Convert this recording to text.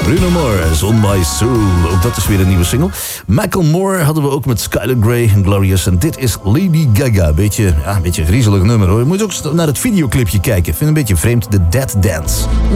Bruno Mars, On My Soul. Ook dat is weer een nieuwe single. Macklemore hadden we ook met Skylar Grey en Glorious. En dit is Lady Gaga. Beetje griezelig nummer hoor. Je moet ook naar het videoclipje kijken. Ik vind het een beetje vreemd. The Dead Dance.